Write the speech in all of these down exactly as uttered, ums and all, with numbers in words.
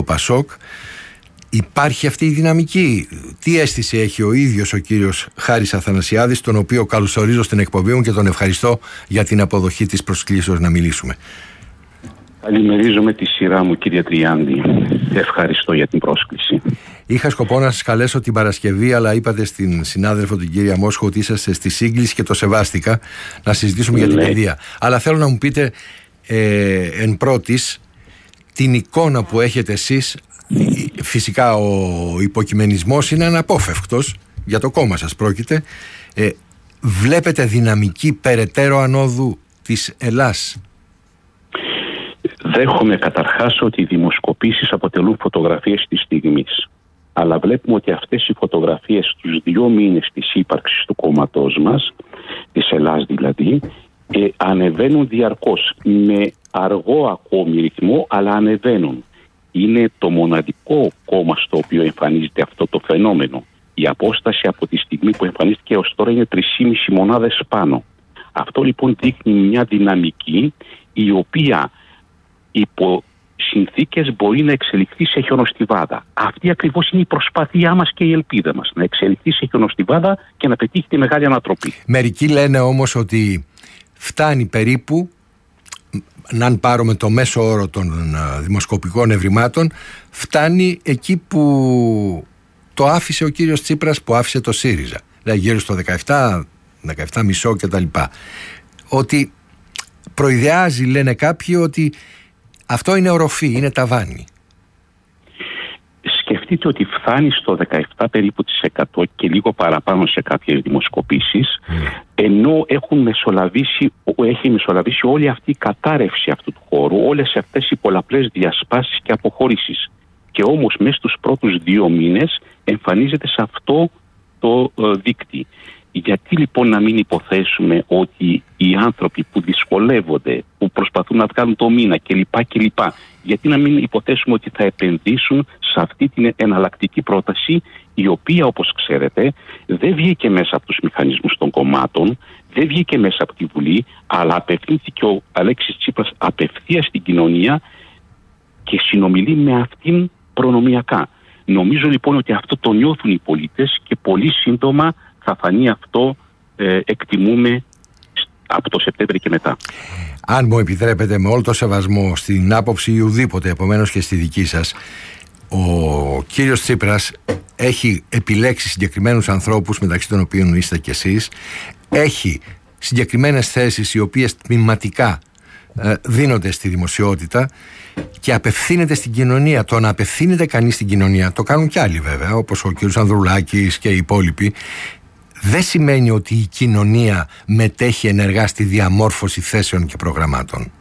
στο Πασόκ. Υπάρχει αυτή η δυναμική? Τι αίσθηση έχει ο ίδιος ο κύριος Χάρης Αθανασιάδης, τον οποίο καλωσορίζω στην εκπομπή μου και τον ευχαριστώ για την αποδοχή της προσκλήσεως να μιλήσουμε? Καλημερίζομαι τη σειρά μου, κύριε Τριάντη. Ευχαριστώ για την πρόσκληση. Είχα σκοπό να σας καλέσω την Παρασκευή, αλλά είπατε στην συνάδελφο την κυρία Μόσχο ότι είσαστε στη σύγκληση και το σεβάστηκα, να συζητήσουμε ναι. για την παιδεία. Αλλά θέλω να μου πείτε ε, εν πρώτης την εικόνα που έχετε εσείς. Φυσικά ο υποκειμενισμός είναι αναπόφευκτος, για το κόμμα σας πρόκειται. ε, Βλέπετε δυναμική περαιτέρω ανόδου της Ελλάς? Δέχομαι καταρχάς ότι οι δημοσκοπήσεις αποτελούν φωτογραφίες της στιγμής. Αλλά βλέπουμε ότι αυτές οι φωτογραφίες στους δύο μήνες της ύπαρξης του κόμματός μας, της Ελλάς δηλαδή, ε, ανεβαίνουν διαρκώς με αργό ακόμη ρυθμό, αλλά ανεβαίνουν. Είναι το μοναδικό κόμμα στο οποίο εμφανίζεται αυτό το φαινόμενο. Η απόσταση από τη στιγμή που εμφανίστηκε έως τώρα είναι τρεις και μισή μονάδες πάνω. Αυτό λοιπόν δείχνει μια δυναμική η οποία υπό συνθήκες μπορεί να εξελιχθεί σε χιονοστιβάδα. Αυτή ακριβώς είναι η προσπάθειά μας και η ελπίδα μας. Να εξελιχθεί σε χιονοστιβάδα και να πετύχει τη μεγάλη ανατροπή. Μερικοί λένε όμως ότι φτάνει περίπου, αν πάρουμε το μέσο όρο των δημοσκοπικών ευρημάτων, φτάνει εκεί που το άφησε ο κύριος Τσίπρας, που άφησε το ΣΥΡΙΖΑ. Δηλαδή γύρω στο δεκαεπτά, δεκαεπτά κόμμα πέντε κτλ. Ότι προειδεάζει, λένε κάποιοι, ότι αυτό είναι οροφή, είναι ταβάνι. Σκεφτείτε ότι φτάνει στο δεκαεπτά περίπου της εκατό και λίγο παραπάνω σε κάποιες δημοσκοπήσεις, mm. ενώ έχουν μεσολαβήσει, έχει μεσολαβήσει όλη αυτή η κατάρρευση αυτού του χώρου, όλες αυτές οι πολλαπλές διασπάσεις και αποχωρήσεις. Και όμως μέσα στους πρώτους δύο μήνες εμφανίζεται σε αυτό το ε, δίκτυ. Γιατί λοιπόν να μην υποθέσουμε ότι οι άνθρωποι που δυσκολεύονται, που προσπαθούν να βγάλουν το μήνα κλπ. κλπ. Γιατί να μην υποθέσουμε ότι θα επενδύσουν σε αυτή την εναλλακτική πρόταση, η οποία, όπως ξέρετε, δεν βγήκε μέσα από τους μηχανισμούς των κομμάτων, δεν βγήκε μέσα από τη Βουλή, αλλά απευθύνθηκε ο Αλέξης Τσίπρας απευθείας στην κοινωνία και συνομιλεί με αυτήν προνομιακά. Νομίζω λοιπόν ότι αυτό το νιώθουν οι πολίτες και πολύ σύντομα θα φανεί αυτό, ε, εκτιμούμε, από το Σεπτέμβρη και μετά. Αν μου επιτρέπετε, με όλο το σεβασμό στην άποψη ουδήποτε, επομένως και στη δική σας, ο κύριος Τσίπρας έχει επιλέξει συγκεκριμένους ανθρώπους, μεταξύ των οποίων είστε κι εσείς, έχει συγκεκριμένες θέσεις οι οποίες τμηματικά ε, δίνονται στη δημοσιότητα και απευθύνεται στην κοινωνία. Το να απευθύνεται κανείς στην κοινωνία, το κάνουν κι άλλοι βέβαια, όπως ο κύριος Ανδρουλάκης και οι υπόλοιποι, δεν σημαίνει ότι η κοινωνία μετέχει ενεργά στη διαμόρφωση θέσεων και προγραμμάτων.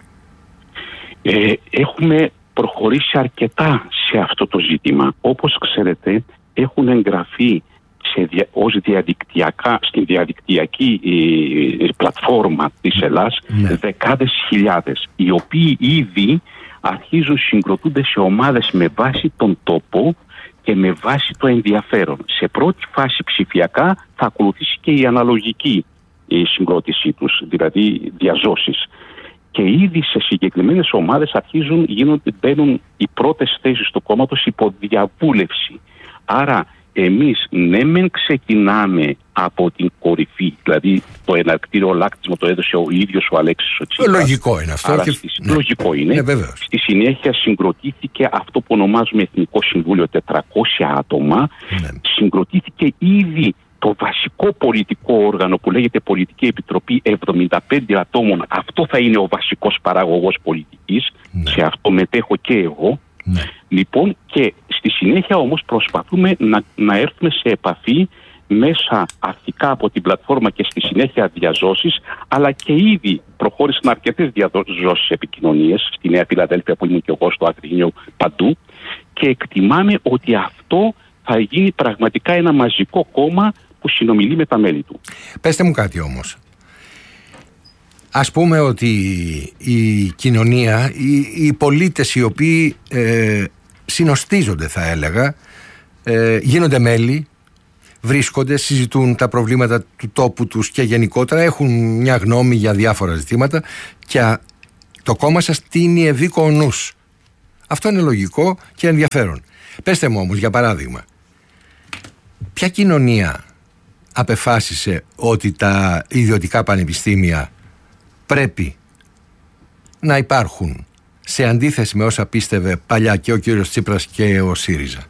Ε, έχουμε προχωρήσει αρκετά σε αυτό το ζήτημα. Όπως ξέρετε, έχουν εγγραφεί σε, ως διαδικτυακά, στην διαδικτυακή ε, πλατφόρμα της Ελλάς ναι. δεκάδες χιλιάδες, οι οποίοι ήδη αρχίζουν συγκροτούνται σε ομάδες με βάση τον τόπο και με βάση το ενδιαφέρον. Σε πρώτη φάση ψηφιακά θα ακολουθήσει και η αναλογική η συγκρότησή τους, δηλαδή διαζώσεις. Και ήδη σε συγκεκριμένες ομάδες αρχίζουν, γίνονται, μπαίνουν οι πρώτες θέσεις του κόμματος υπό διαβούλευση. Άρα εμείς ναι μεν ξεκινάμε από την κορυφή, δηλαδή το εναρκτήριο λάκτισμα το έδωσε ο ίδιος ο Αλέξης ο Τσίπρας. Λογικό είναι αυτό. Και... Στη... Ναι. Λογικό είναι. Ναι, στη συνέχεια συγκροτήθηκε αυτό που ονομάζουμε Εθνικό Συμβούλιο, τετρακόσια άτομα. Ναι. Συγκροτήθηκε ήδη το βασικό πολιτικό όργανο που λέγεται Πολιτική Επιτροπή εβδομήντα πέντε ατόμων. Αυτό θα είναι ο βασικός παραγωγός πολιτικής. Ναι. Σε αυτό μετέχω και εγώ. Ναι. Λοιπόν, και στη συνέχεια όμως προσπαθούμε να, να έρθουμε σε επαφή μέσα αρχικά από την πλατφόρμα και στη συνέχεια διαζώσεις, αλλά και ήδη προχώρησαν αρκετές διαζώσεις επικοινωνίες στη Νέα Φιλαδέλφια που ήμουν και εγώ, στο Αγρίνιο, παντού, και εκτιμάμε ότι αυτό θα γίνει πραγματικά ένα μαζικό κόμμα που συνομιλεί με τα μέλη του. Πέστε μου κάτι όμως. Ας πούμε ότι η κοινωνία, οι, οι πολίτες οι οποίοι ε, συνοστίζονται, θα έλεγα, ε, γίνονται μέλη, βρίσκονται, συζητούν τα προβλήματα του τόπου τους και γενικότερα έχουν μια γνώμη για διάφορα ζητήματα και το κόμμα σας τίνει ευήκο νους. Αυτό είναι λογικό και ενδιαφέρον. Πέστε μου όμως, για παράδειγμα, ποια κοινωνία απεφάσισε ότι τα ιδιωτικά πανεπιστήμια πρέπει να υπάρχουν σε αντίθεση με όσα πίστευε παλιά και ο κύριος Τσίπρας και ο ΣΥΡΙΖΑ,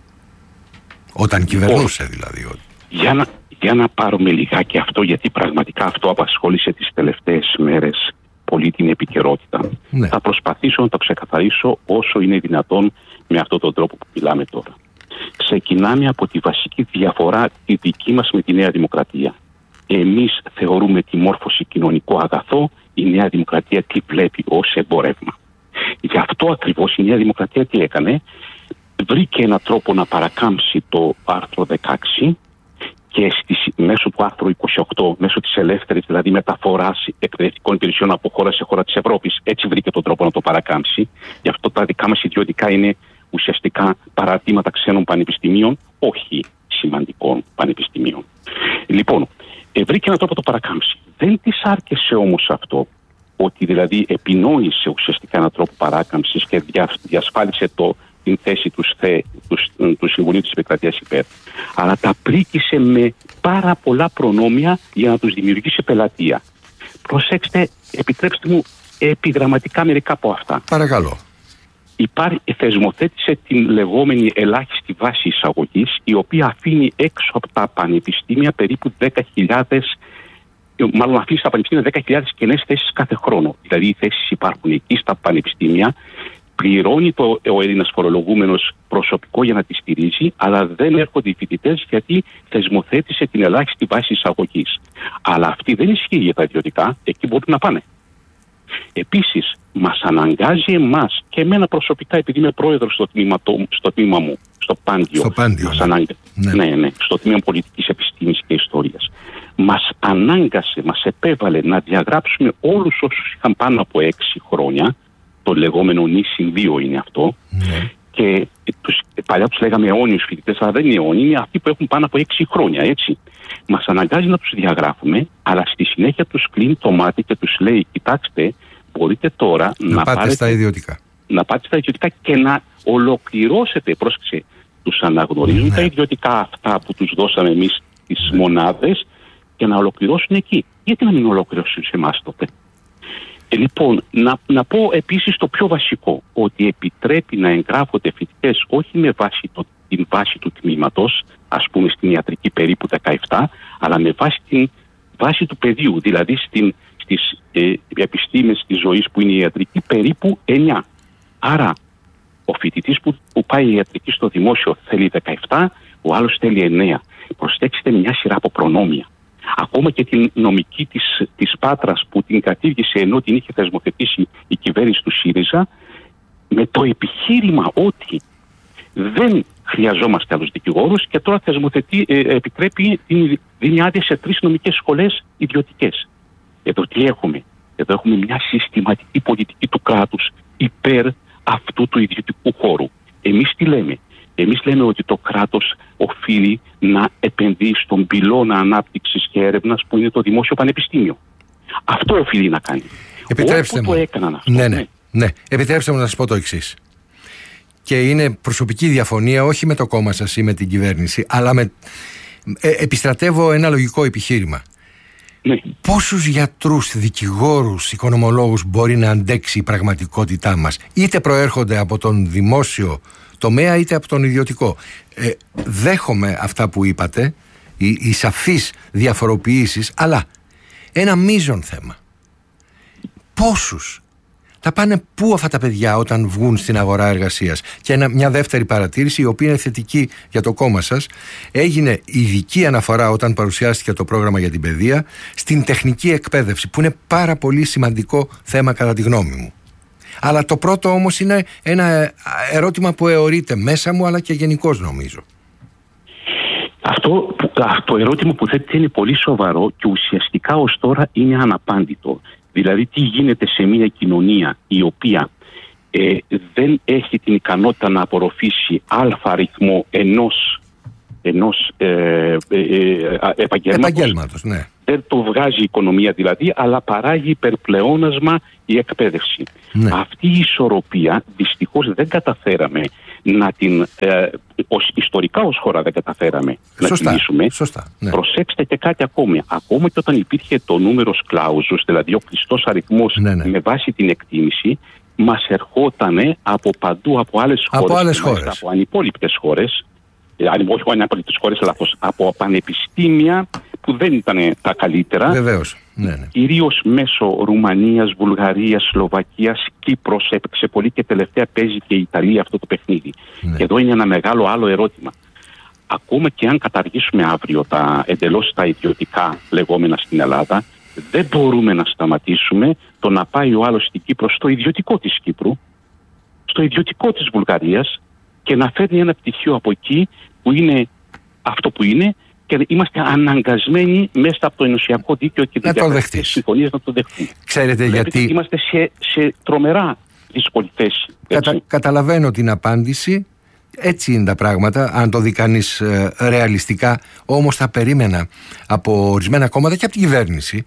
όταν κυβερνούσε δηλαδή? Για να, για να πάρουμε λιγάκι αυτό, γιατί πραγματικά αυτό απασχόλησε τις τελευταίες μέρες πολύ την επικαιρότητα. Ναι. Θα προσπαθήσω να το ξεκαθαρίσω όσο είναι δυνατόν με αυτόν τον τρόπο που μιλάμε τώρα. Ξεκινάμε από τη βασική διαφορά τη δική μας με τη Νέα Δημοκρατία. Εμείς θεωρούμε τη μόρφωση κοινωνικό αγαθό, η Νέα Δημοκρατία τη βλέπει ως εμπορεύμα. Γι' αυτό ακριβώς η Νέα Δημοκρατία τι έκανε? Βρήκε έναν τρόπο να παρακάμψει το άρθρο δεκαέξι και στις, μέσω του άρθρου είκοσι οκτώ, μέσω της ελεύθερης δηλαδή μεταφοράς εκπαιδευτικών υπηρεσιών από χώρα σε χώρα της Ευρώπης, έτσι βρήκε τον τρόπο να το παρακάμψει. Γι' αυτό τα δικά μας ιδιωτικά είναι ουσιαστικά παραδείγματα ξένων πανεπιστημίων, όχι σημαντικών πανεπιστημίων. Λοιπόν, ε, βρήκε έναν τρόπο να το παρακάμψει. Δεν της άρκεσε όμως αυτό, ότι δηλαδή επινόησε ουσιαστικά έναν τρόπο παράκαμψης και δια, διασφάλισε το, την θέση του, ΣΘΕ, του, του Συμβουλίου της Επικρατείας υπέρ. Αλλά τα πρίκησε με πάρα πολλά προνόμια για να τους δημιουργήσει πελατεία. Προσέξτε, επιτρέψτε μου επιγραμματικά μερικά από αυτά. Παρακαλώ. Υπάρχει, θεσμοθέτησε την λεγόμενη ελάχιστη βάση εισαγωγής, η οποία αφήνει έξω από τα πανεπιστήμια περίπου δέκα χιλιάδες, μάλλον αφήνει στα πανεπιστήμια δέκα χιλιάδες κενές θέσεις κάθε χρόνο. Δηλαδή οι θέσεις υπάρχουν εκεί στα πανεπιστήμια, πληρώνει το, ο Έλληνας φορολογούμενος προσωπικό για να τη στηρίζει, αλλά δεν έρχονται οι φοιτητές γιατί θεσμοθέτησε την ελάχιστη βάση εισαγωγής. Αλλά αυτή δεν ισχύει για τα ιδιωτικά, εκεί μπορούν να πάνε. Επίσης, μας αναγκάζει εμάς και εμένα προσωπικά, επειδή είμαι πρόεδρος στο τμήμα, το, στο τμήμα μου, στο Πάντιο, στο Πάντιο μας ναι. Ανάγκα... ναι. Ναι, ναι, στο τμήμα πολιτικής επιστήμης και ιστορίας, μας ανάγκασε, μας επέβαλε να διαγράψουμε όλους όσους είχαν πάνω από έξι χρόνια, το λεγόμενο νη συν δύο είναι αυτό, ναι. Και τους, παλιά τους λέγαμε αιώνιους φοιτητές, αλλά δεν είναι αιώνιοι, είναι αυτοί που έχουν πάνω από έξι χρόνια, έτσι. Μας αναγκάζει να τους διαγράφουμε, αλλά στη συνέχεια τους κλείνει το μάτι και τους λέει, κοιτάξτε, μπορείτε τώρα να, να πάτε πάρετε, στα ιδιωτικά. Να πάτε στα ιδιωτικά και να ολοκληρώσετε, πρόσεξε, τους αναγνωρίζουν ναι. τα ιδιωτικά αυτά που τους δώσαμε εμείς τις ναι. μονάδες και να ολοκληρώσουν εκεί. Γιατί να μην ολοκληρώσουν σε εμάς τότε? Ε, λοιπόν, να, να πω επίσης το πιο βασικό, ότι επιτρέπει να εγγράφονται φοιτητές όχι με βάση το, την βάση του τμήματος, ας πούμε στην ιατρική περίπου δεκαεπτά, αλλά με βάση την βάση του πεδίου, δηλαδή στην, στις ε, επιστήμες της ζωής που είναι η ιατρική περίπου εννιά. Άρα, ο φοιτητής που, που πάει η ιατρική στο δημόσιο θέλει δεκαεπτά, ο άλλος θέλει εννιά. Προσέξτε μια σειρά από προνόμια. Ακόμα και την νομική της, της Πάτρας που την κατήργησε ενώ την είχε θεσμοθετήσει η κυβέρνηση του ΣΥΡΙΖΑ, με το επιχείρημα ότι δεν χρειαζόμαστε άλλους δικηγόρους και τώρα θεσμοθετεί, ε, επιτρέπει, δίνει άδεια σε τρεις νομικές σχολές ιδιωτικές. Εδώ τι έχουμε? Εδώ έχουμε μια συστηματική πολιτική του κράτους υπέρ αυτού του ιδιωτικού χώρου. Εμείς τι λέμε? Εμείς λέμε ότι το κράτος οφείλει να επενδύει στον πυλώνα ανάπτυξης και έρευνας που είναι το δημόσιο πανεπιστήμιο. Αυτό οφείλει να κάνει. Επιτρέψτε Όπου μου. το έκαναν αυτό. Ναι, ναι, ναι. Επιτρέψτε μου να σας πω το εξής. Και είναι προσωπική διαφωνία όχι με το κόμμα σας ή με την κυβέρνηση, αλλά με... ε, επιστρατεύω ένα λογικό επιχείρημα. Ναι. Πόσους γιατρούς, δικηγόρους, οικονομολόγους μπορεί να αντέξει η πραγματικότητά μας? Είτε προέρχονται από τον δημόσιο τομέα είτε από τον ιδιωτικό. Ε, δέχομαι αυτά που είπατε, οι, οι σαφείς διαφοροποιήσεις, αλλά ένα μείζον θέμα. Πόσους θα πάνε πού αυτά τα παιδιά όταν βγουν στην αγορά εργασίας? Και ένα, μια δεύτερη παρατήρηση, η οποία είναι θετική για το κόμμα σας, έγινε ειδική αναφορά όταν παρουσιάστηκε το πρόγραμμα για την παιδεία στην τεχνική εκπαίδευση, που είναι πάρα πολύ σημαντικό θέμα κατά τη γνώμη μου. Αλλά το πρώτο όμως είναι ένα ερώτημα που αιωρείται μέσα μου, αλλά και γενικώς νομίζω. Αυτό, το ερώτημα που θέτει είναι πολύ σοβαρό και ουσιαστικά ως τώρα είναι αναπάντητο. Δηλαδή τι γίνεται σε μια κοινωνία η οποία ε, δεν έχει την ικανότητα να απορροφήσει αλφα αριθμό ενός, ενός ε, ε, ε, επαγγέλματος, επαγγέλματος ναι. δεν το βγάζει η οικονομία δηλαδή, αλλά παράγει υπερπλεόνασμα η εκπαίδευση. Ναι. Αυτή η ισορροπία δυστυχώς δεν καταφέραμε να την, ε, ως, ιστορικά ως χώρα δεν καταφέραμε σωστά, να τηρήσουμε. Σωστά, ναι. Προσέξτε και κάτι ακόμη. Ακόμα και όταν υπήρχε το νούμερος κλάουζους, δηλαδή ο κλειστός αριθμός ναι, ναι. με βάση την εκτίμηση, μας ερχότανε από παντού, από άλλες από χώρες, άλλες χώρες. από ανυπόλοιπτες χώρες, όχι από ανυπόλοιπτες χώρες, αλλά από πανεπιστήμια που δεν ήταν τα καλύτερα. Βεβαίως. Ναι, ναι. Κυρίως μέσω Ρουμανίας, Βουλγαρίας, Σλοβακίας, Κύπρος έπαιξε πολύ και τελευταία παίζει και η Ιταλία αυτό το παιχνίδι. Ναι. Και εδώ είναι ένα μεγάλο άλλο ερώτημα. Ακόμα και αν καταργήσουμε αύριο τα εντελώς τα ιδιωτικά λεγόμενα στην Ελλάδα, δεν μπορούμε να σταματήσουμε το να πάει ο άλλος στην Κύπρο στο ιδιωτικό της Κύπρου, στο ιδιωτικό της Βουλγαρίας και να φέρνει ένα πτυχίο από εκεί που είναι αυτό που είναι και είμαστε αναγκασμένοι μέσα από το ενωσιακό δίκαιο και τις διαδικασίες συμφωνίες να το δεχτούμε. Ξέρετε Βλέπετε, γιατί... Είμαστε σε, σε τρομερά δύσκολη θέση. Κατα... Καταλαβαίνω την απάντηση. Έτσι είναι τα πράγματα, αν το δει κανείς ε, ρεαλιστικά. Όμως θα περίμενα από ορισμένα κόμματα και από την κυβέρνηση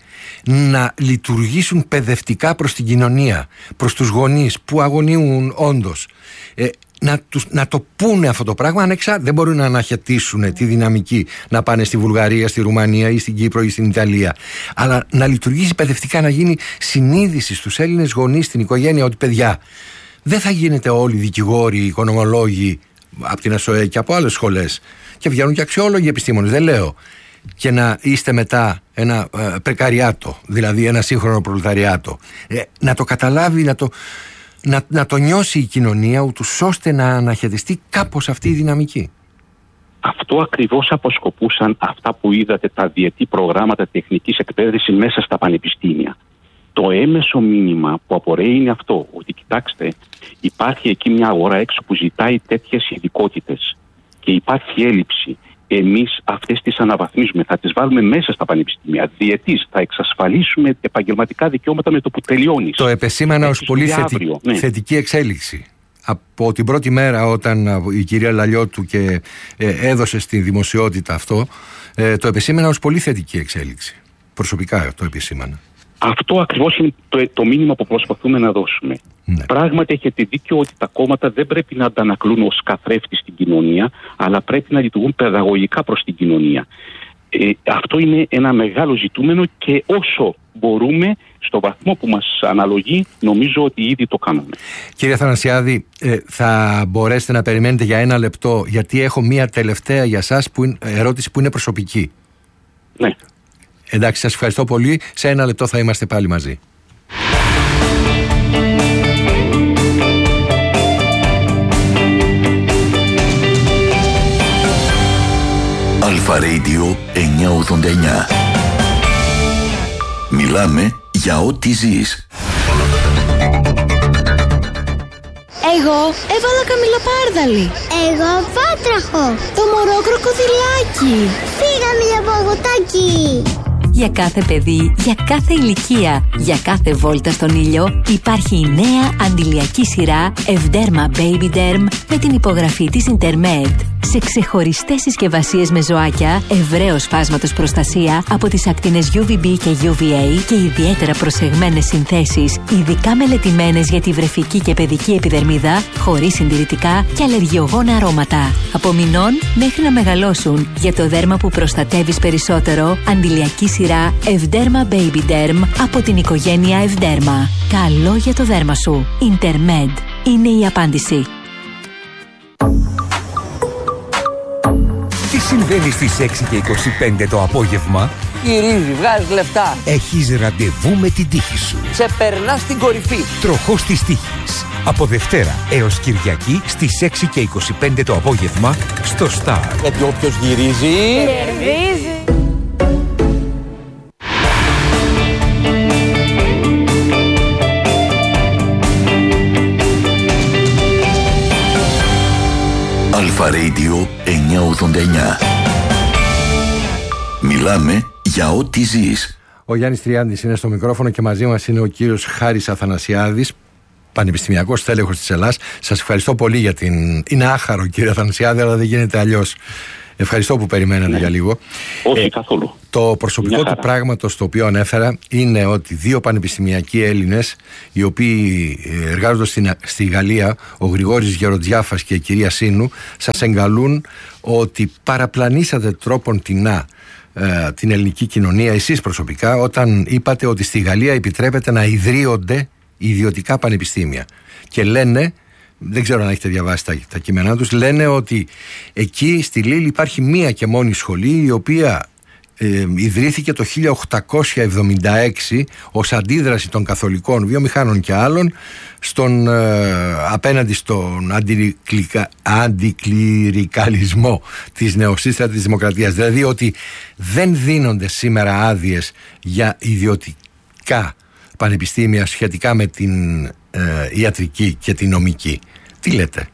να λειτουργήσουν παιδευτικά προς την κοινωνία, προς τους γονείς που αγωνίουν όντως, ε, να, τους, να το πούνε αυτό το πράγμα ανεξάρτητα. Δεν μπορούν να αναχαιτήσουν τη δυναμική να πάνε στη Βουλγαρία, στη Ρουμανία ή στην Κύπρο ή στην Ιταλία, αλλά να λειτουργήσει παιδευτικά, να γίνει συνείδηση στους Έλληνες γονείς, στην οικογένεια, ότι παιδιά, δεν θα γίνετε όλοι δικηγόροι, οικονομολόγοι από την ΑΣΟΕ και από άλλες σχολές, και βγαίνουν και αξιόλογοι επιστήμονες, δεν λέω, και να είστε μετά ένα ε, πρεκαριάτο, δηλαδή ένα σύγχρονο προλεταριάτο. Ε, να το καταλάβει, να το, να, να το νιώσει η κοινωνία, ούτως ώστε να αναχαιτιστεί κάπως αυτή η δυναμική. Αυτό ακριβώς αποσκοπούσαν αυτά που είδατε, τα διετή προγράμματα τεχνικής εκπαίδευσης μέσα στα πανεπιστήμια. Το έμεσο μήνυμα που απορρέει είναι αυτό, ότι κοιτάξτε, υπάρχει εκεί μια αγορά έξω που ζητάει τέτοιες ειδικότητες και υπάρχει έλλειψη. Εμείς αυτές τις αναβαθμίζουμε, θα τις βάλουμε μέσα στα πανεπιστήμια. Διετής, θα εξασφαλίσουμε επαγγελματικά δικαιώματα με το που τελειώνεις. Το επεσήμανα ως πολύ θετική, ναι. θετική εξέλιξη. Από την πρώτη μέρα όταν η κυρία Λαλιώτου και ε, έδωσε στη δημοσιότητα αυτό, ε, το επεσήμανα ως πολύ θετική εξέλιξη. Προσωπικά το επεσήμανα. Αυτό ακριβώς είναι το, το μήνυμα που προσπαθούμε να δώσουμε. Ναι. Πράγματι έχετε δίκιο ότι τα κόμματα δεν πρέπει να αντανακλούν ως καθρέφτη στην κοινωνία, αλλά πρέπει να λειτουργούν παιδαγωγικά προς την κοινωνία. Ε, αυτό είναι ένα μεγάλο ζητούμενο και όσο μπορούμε, στο βαθμό που μας αναλογεί, νομίζω ότι ήδη το κάνουμε. Κύριε Αθανασιάδη, ε, θα μπορέσετε να περιμένετε για ένα λεπτό, γιατί έχω μία τελευταία για σας που είναι, ερώτηση που είναι προσωπική. Ναι. Εντάξει, σας ευχαριστώ πολύ. Σε ένα λεπτό θα είμαστε πάλι μαζί. Αλφα Radio εννιακόσια ογδόντα εννιά. Μιλάμε για ό,τι ζεις. Εγώ έβαλα καμιλοπάρδαλη. Εγώ βάτραχο. Το μωρό κροκοδιλάκι. Φύγαμε για παγωτάκι. Για κάθε παιδί, για κάθε ηλικία, για κάθε βόλτα στον ήλιο υπάρχει η νέα αντιλιακή σειρά Ευδέρμα Baby Derm με την υπογραφή της Intermed. Σε ξεχωριστές συσκευασίες με ζωάκια, ευρέως φάσματος προστασία από τις ακτίνες γιου βι μπι και γιου βι έι και ιδιαίτερα προσεγμένες συνθέσεις, ειδικά μελετημένες για τη βρεφική και παιδική επιδερμίδα, χωρίς συντηρητικά και αλλεργιογόνα αρώματα. Από μηνών μέχρι να μεγαλώσουν, για το δέρμα που προστατεύεις περισσότερο, αντιλιακή σειρά Ευδέρμα Baby Derm από την οικογένεια Ευδέρμα. Καλό για το δέρμα σου. Intermed είναι η απάντηση. Τι συμβαίνει στις έξι και είκοσι πέντε το απόγευμα? Γυρίζει, βγάζεις λεφτά. Έχεις ραντεβού με την τύχη σου. Σε περνάς στην κορυφή. Τροχός της τύχης. Από Δευτέρα έως Κυριακή στις έξι και είκοσι πέντε το απόγευμα στο Star. Γιατί όποιος γυρίζει... Κερδίζει. Αλφα Radio εννιακόσια ογδόντα εννιά. Μιλάμε για ό,τι ζεις. Ο Γιάννης Τριάντης είναι στο μικρόφωνο και μαζί μας είναι ο κύριος Χάρης Αθανασιάδης, πανεπιστημιακός στέλεχος της Ελλάς. Σας ευχαριστώ πολύ για την... Είναι άχαρο, κύριε Αθανασιάδη, αλλά δεν γίνεται αλλιώς. Ευχαριστώ που περιμένατε ναι. για λίγο. Όχι, ε, καθόλου. Το προσωπικό του πράγματος το οποίο ανέφερα είναι ότι δύο πανεπιστημιακοί Έλληνες, οι οποίοι εργάζονται στην, στη Γαλλία, ο Γρηγόρης Γεροντζιάφας και η κυρία Σίνου, σας εγκαλούν ότι παραπλανήσατε τρόπον τεινά ε, την ελληνική κοινωνία, εσείς προσωπικά, όταν είπατε ότι στη Γαλλία επιτρέπεται να ιδρύονται ιδιωτικά πανεπιστήμια. Και λένε, δεν ξέρω αν έχετε διαβάσει τα, τα κείμενά τους, λένε ότι εκεί στη Λίλ υπάρχει μία και μόνη σχολή, η οποία ε, ιδρύθηκε το χίλια οκτακόσια εβδομήντα έξι ως αντίδραση των καθολικών βιομηχάνων και άλλων στον, ε, απέναντι στον αντικλικα, αντικληρικαλισμό της νεοσύστατης δημοκρατίας. Δηλαδή ότι δεν δίνονται σήμερα άδειες για ιδιωτικά πανεπιστήμια σχετικά με την ε, ιατρική και την νομική. Τι λέτε?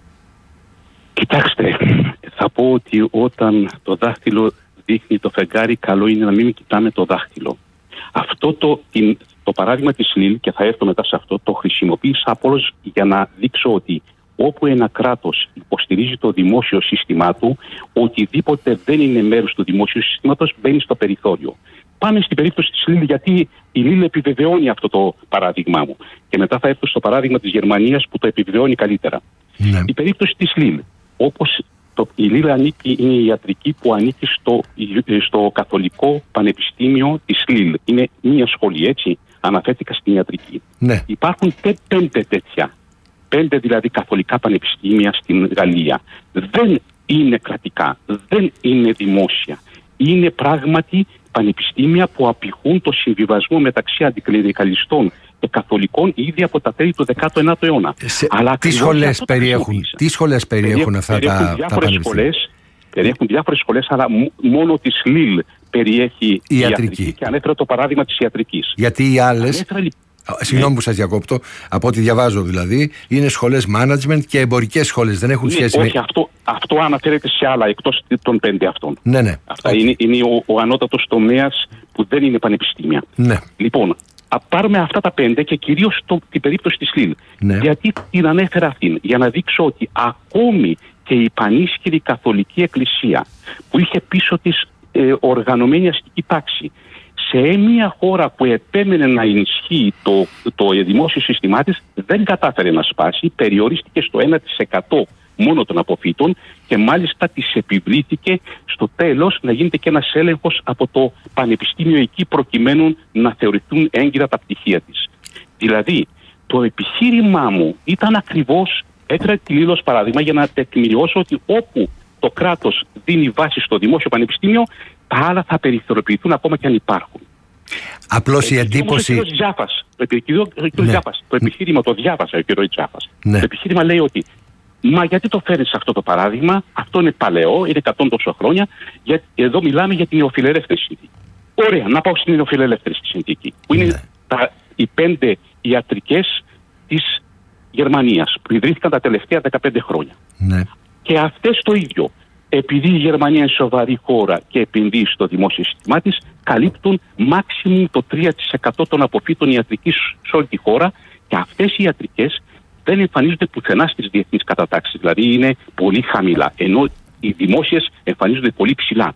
Κοιτάξτε, θα πω ότι όταν το δάχτυλο δείχνει το φεγγάρι, καλό είναι να μην κοιτάμε το δάχτυλο. Αυτό το, την, το παράδειγμα της Λίλ, και θα έρθω μετά σε αυτό, το χρησιμοποίησα απλώς για να δείξω ότι όπου ένα κράτος υποστηρίζει το δημόσιο σύστημά του, οτιδήποτε δεν είναι μέρος του δημόσιου συστήματος μπαίνει στο περιθώριο. Πάμε στην περίπτωση της Λίλ, γιατί η Λίλ επιβεβαιώνει αυτό το παράδειγμά μου. Και μετά θα έρθω στο παράδειγμα της Γερμανίας που το επιβεβαιώνει καλύτερα. Ναι. Η περίπτωση της Λίλ, όπως το, η Λίλ ανήκει, είναι η ιατρική που ανήκει στο, στο Καθολικό Πανεπιστήμιο της Λίλ. Είναι μία σχολή, έτσι. Αναφέρθηκα στην ιατρική. Ναι. Υπάρχουν πέντε τέτοια. Πέντε δηλαδή καθολικά πανεπιστήμια στην Γαλλία. Δεν είναι κρατικά, δεν είναι δημόσια. Είναι πράγματι πανεπιστήμια που απηχούν το συμβιβασμό μεταξύ αντικληρικαλιστών και καθολικών ήδη από τα τέλη του δεκάτου ενάτου αιώνα. Σε, Αλλά τι σχολές περιέχουν, τι σχολές περιέχουν αυτά περιέχουν τα, διάφορες τα πανεπιστήμια? Σχολές, περιέχουν διάφορες σχολές, αλλά μόνο της Λίλ περιέχει η ιατρική. ιατρική και ανέφερα το παράδειγμα της ιατρικής. Γιατί οι άλλες... Ανέφερα, Συγγνώμη ναι. που σας διακόπτω, από ό,τι διαβάζω δηλαδή, είναι σχολές management και εμπορικές σχολές, δεν έχουν ναι, σχέση όχι, με... αυτό, αυτό αναφέρεται σε άλλα εκτός των πέντε αυτών. Ναι, ναι. Αυτά okay. είναι, είναι ο, ο ανώτατος τομέας που δεν είναι πανεπιστήμια. Ναι. Λοιπόν, α, πάρουμε αυτά τα πέντε και κυρίως το, την περίπτωση της Λίλ. Ναι. Γιατί την ανέφερα αυτήν? Για να δείξω ότι ακόμη και η πανίσχυρη καθολική εκκλησία που είχε πίσω της ε, οργανωμένη αστική τάξη, σε μια χώρα που επέμενε να ενισχύει το, το δημόσιο σύστημά της, δεν κατάφερε να σπάσει, περιορίστηκε στο ένα τοις εκατό μόνο των αποφύτων και μάλιστα της επιβλήθηκε στο τέλος να γίνεται και ένας έλεγχος από το πανεπιστήμιο εκεί προκειμένου να θεωρηθούν έγκυρα τα πτυχία της. Δηλαδή, το επιχείρημά μου ήταν ακριβώς, έφερα τη Λίλ ως παράδειγμα για να τεκμηριώσω ότι όπου το κράτος δίνει βάση στο δημόσιο πανεπιστήμιο, τα άλλα θα περιθωριοποιηθούν ακόμα και αν υπάρχουν. Απλώς η εντύπωση... Ο κ. Τζάφας, το, ναι. Τζάφας, το επιχείρημα το διάβασα ο κ. Τζάφας. Ναι. Το επιχείρημα λέει ότι μα γιατί το φέρνεις αυτό το παράδειγμα, αυτό είναι παλαιό, είναι εκατό τόσο χρόνια, γιατί εδώ μιλάμε για την νεοφιλελεύθερη συνθήκη. Ωραία, να πάω στην νεοφιλελεύθερη συνθήκη, που είναι ναι. τα, οι πέντε ιατρικές της Γερμανίας, που ιδρύθηκαν τα τελευταία δεκαπέντε χρόνια. Ναι. Και αυτές το ίδιο. Επειδή η Γερμανία είναι σοβαρή χώρα και επενδύει στο δημόσιο σύστημά της, καλύπτουν maximum το τρία τοις εκατό των αποφύτων ιατρικής σε όλη τη χώρα και αυτές οι ιατρικές δεν εμφανίζονται πουθενά στις διεθνείς κατατάξεις. Δηλαδή είναι πολύ χαμηλά, ενώ οι δημόσιες εμφανίζονται πολύ ψηλά.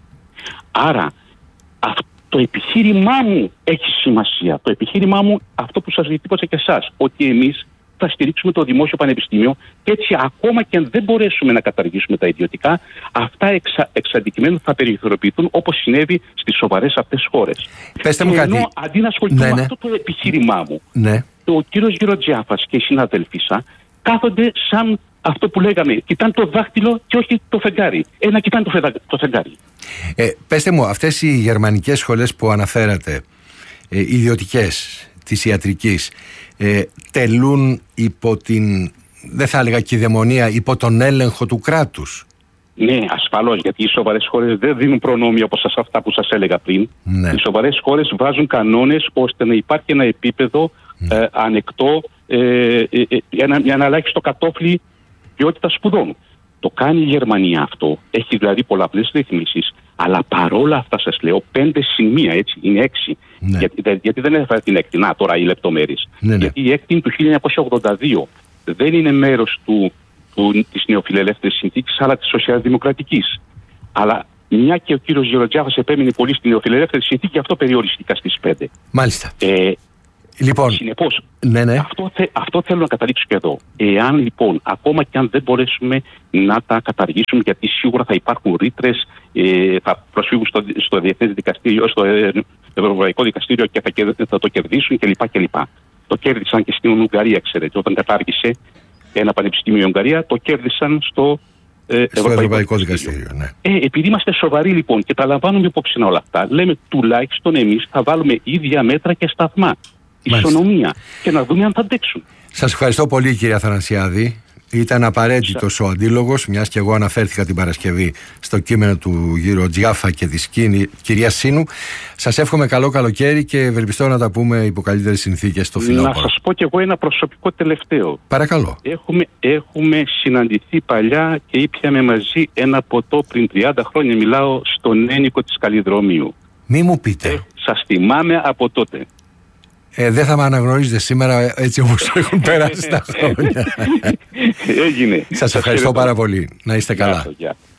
Άρα αυτό το επιχείρημά μου έχει σημασία. Το επιχείρημά μου, αυτό που σας διατύπωσα και εσάς, ότι εμείς θα στηρίξουμε το δημόσιο πανεπιστήμιο και έτσι ακόμα και αν δεν μπορέσουμε να καταργήσουμε τα ιδιωτικά, αυτά εξα, εξ αντικειμένου θα περιθωριοποιηθούν όπως συνέβη στις σοβαρές αυτές χώρες. Πέστε μου ενώ κάτι. Αντί να ασχοληθούμε ναι, με ναι. αυτό το επιχείρημά μου, ναι. ο κύριος Γεροντζιάφας και οι συναδέλφισσα κάθονται σαν αυτό που λέγαμε, κοιτάνε το δάχτυλο και όχι το φεγγάρι. Ένα κοιτάνε το, φεδα, το φεγγάρι. Ε, πέστε μου, αυτές οι γερμανικές σχολές που αναφέρατε, ε, ιδιωτικές της ιατρικής, ε, τελούν υπό την, δεν θα έλεγα κυδαιμονία, υπό τον έλεγχο του κράτους? Ναι, ασφαλώς, γιατί οι σοβαρές χώρες δεν δίνουν προνόμια όπως αυτά που σας έλεγα πριν. Ναι. Οι σοβαρές χώρες βάζουν κανόνες ώστε να υπάρχει ένα επίπεδο ναι. ε, ανεκτό, ε, ε, ε, ένα, ένα ελάχιστο κατόφλι ποιότητα σπουδών. Το κάνει η Γερμανία αυτό. Έχει δηλαδή πολλαπλές ρυθμίσεις, Αλλά παρόλα αυτά σας λέω, πέντε συν μία, έτσι, είναι έξι. Ναι. Γιατί, γιατί δεν έφερα την έκτη. Να, τώρα οι λεπτομέρειες. Ναι, ναι. Γιατί η έκτη είναι του χίλια εννιακόσια ογδόντα δύο. Δεν είναι μέρος του, του, της νεοφιλελεύθερης συνθήκης, αλλά της σοσιαλδημοκρατικής. Αλλά μια και ο κύριος Γεροντζιάφας επέμεινε πολύ στην νεοφιλελεύθερη συνθήκη, αυτό περιοριστικά στις πέντε. Μάλιστα. Ε, Λοιπόν, συνεπώς, ναι, ναι. αυτό, θε, αυτό θέλω να καταλήξω και εδώ. Εάν λοιπόν, ακόμα και αν δεν μπορέσουμε να τα καταργήσουμε, γιατί σίγουρα θα υπάρχουν ρήτρες, ε, θα προσφύγουν στο, στο Διεθνές Δικαστήριο, στο Ευρωπαϊκό Δικαστήριο και θα, θα το κερδίσουν κλπ. κλπ. Το κέρδισαν και στην Ουγγαρία, ξέρετε. Όταν κατάργησε ένα πανεπιστήμιο η Ουγγαρία, το κέρδισαν στο, ε, στο Ευρωπαϊκό, Ευρωπαϊκό Δικαστήριο. Δικαστήριο ναι. Ε, επειδή είμαστε σοβαροί λοιπόν και τα λαμβάνουμε υπόψη όλα αυτά, λέμε τουλάχιστον εμείς θα βάλουμε ίδια μέτρα και σταθμά. Ισονομία και να δούμε αν θα αντέξουν. Σας ευχαριστώ πολύ, κύριε Αθανασιάδη. Ήταν απαραίτητος ο αντίλογος, μιας και εγώ αναφέρθηκα την Παρασκευή στο κείμενο του γύρω Τζιάφα και της κυρίας Σίνου. Σας εύχομαι καλό καλοκαίρι και ευελπιστώ να τα πούμε υπό καλύτερες συνθήκες στο φθινόπωρο. Να σας πω κι εγώ ένα προσωπικό τελευταίο. Παρακαλώ. Έχουμε, έχουμε συναντηθεί παλιά και ήπιαμε μαζί ένα ποτό πριν τριάντα χρόνια. Μιλάω στον Ένικο της Καλλιδρομίου. Μη μου πείτε. Ε, σας θυμάμαι από τότε. Ε, δεν θα με αναγνωρίζετε σήμερα έτσι όπως έχουν περάσει τα χρόνια. Έγινε. Σας ευχαριστώ πάρα πολύ. Να είστε καλά. Γεια.